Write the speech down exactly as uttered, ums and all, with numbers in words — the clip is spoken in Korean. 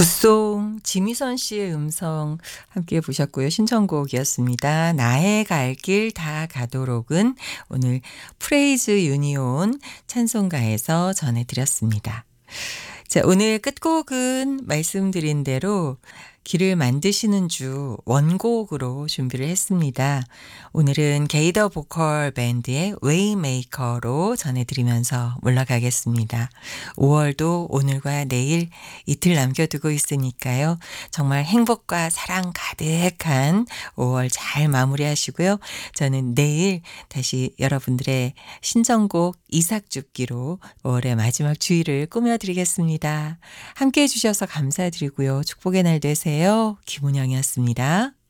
굿송 지미선 씨의 음성 함께 보셨고요. 신청곡이었습니다. 나의 갈 길 다 가도록은 오늘 프레이즈 유니온 찬송가에서 전해드렸습니다. 자, 오늘 끝곡은 말씀드린 대로 길을 만드시는 주 원곡으로 준비를 했습니다. 오늘은 게이더 보컬 밴드의 웨이메이커로 전해드리면서 물러가겠습니다. 오월도 오늘과 내일 이틀 남겨두고 있으니까요. 정말 행복과 사랑 가득한 오월 잘 마무리하시고요. 저는 내일 다시 여러분들의 신청곡 이삭줍기로 오월의 마지막 주일을 꾸며드리겠습니다. 함께해 주셔서 감사드리고요. 축복의 날 되세요. 김은영이었습니다.